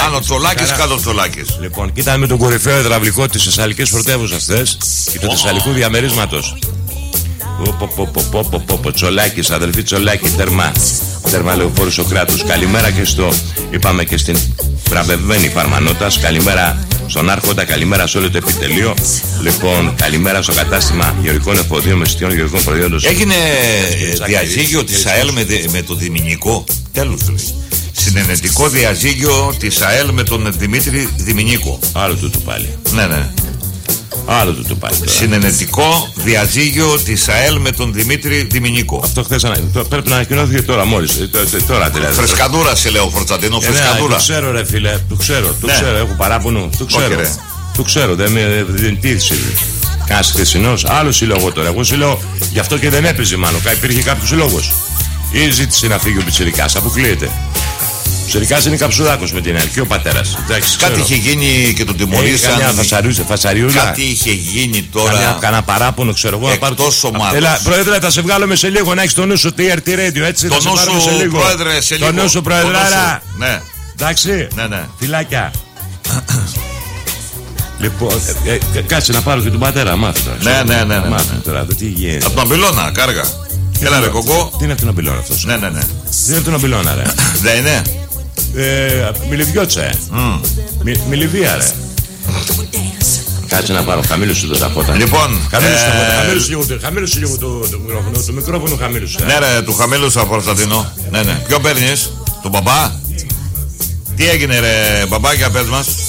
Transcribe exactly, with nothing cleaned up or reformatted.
Άνω Τσολάκης, κάτω Τσολάκης. Λοιπόν, κοίταμε τον κορυφαίο υδραυλικό της Θεσσαλικής πρωτεύουσας χθες και του Θεσσαλικού διαμερίσματος. Τσολάκης, αδελφή Τσολάκη, τέρμα. Τέρμα Λεωφόρου Σοκράτους. Καλημέρα και στο, είπαμε και στην βραβευμένη Φαρμανώτας. Καλημέρα στον Άρχοντα, καλημέρα σε όλο το επιτελείο. Λοιπόν, καλημέρα στο κατάστημα γεωργικών εφοδίων με συστήμα γεωργικών προϊόντων. Έγινε διαζύγιο της ΑΕΛ με, με το Δημηνικό. Τέλος λέει. Συνενετικό διαζύγιο της ΑΕΛ με τον Δημήτρη Δημηνίκο. Άλλο του του πάλι. Ναι, ναι. Άλλο του το πάει. Συνενετικό διαζύγιο της ΑΕΛ με τον Δημήτρη Δημηνίκο. Αυτό χθες ανα... πρέπει να ανακοινώθηκε τώρα μόλις. Τώρα δηλαδή. Φρεσκαδούρα σε λέω, Φορτσατίνο, φρεσκαδούρα. Το ξέρω, ρε φίλε, το ξέρω. Το ναι. ξέρω, έχω παράπονο. Το ξέρω. Okay, το ξέρω, δεν με διδεντήθησε. Κάνα χθεσινό, άλλο συλλογό τώρα. Εγώ συλλογώ, γι' αυτό και δεν έπαιζε μάλλον. Υπήρχε κάποιο λόγο. Ή ζήτησε να φύγει ο Πιτσιρικάς, αποκλείεται. Ο Πιτσιρικάς είναι καψουδάκος με την ΑΕΛ και ο πατέρας. Κάτι είχε γίνει και τον τιμωρήσαν. Κάτι είχε γίνει τώρα. Κανένα παράπονο, ξέρω εγώ. Εκτός ομάδας. Έλα, πρόεδρε, θα σε βγάλουμε σε λίγο να έχεις το νου σου τι αρ τι Radio, έτσι. Το νου σου, πρόεδρε, σε λίγο. Το νου σου, πρόεδράρα. Ναι. Εντάξει. Ναι, ναι. Φιλάκια. Λοιπόν, ε, ε, κάτσε να πάρω και τον πατέρα, μάθω. Ναι, ναι, ναι. Από τον Αμπιλώνα, κάργα. Έλα, ρε κοκό. Τι είναι από τον Αμπιλώνα αυτός? Ναι, ναι, ναι. Τι είναι από τον Αμπιλώνα, ρε? Δεν είναι. Ε, Μιλιβιώτσα, ε. Mm. Μι, Μιλιβία, ρε. Κάτσε να πάρω, χαμήλωσε το τα φώτα. Λοιπόν, χαμήλωσε ε... τα φώτα, χαμήλωσε λίγο, χαμήλωσε λίγο το, το μικρόφωνο, το μικρόφωνο χαμήλωσε. Ναι, ρε, του χαμήλωσα, Κωνσταντίνο. Ναι, ναι. Ποιο παίρνεις, τον μπαμπά? Τι έγινε, ρε, μπαμπάκια, πες μας.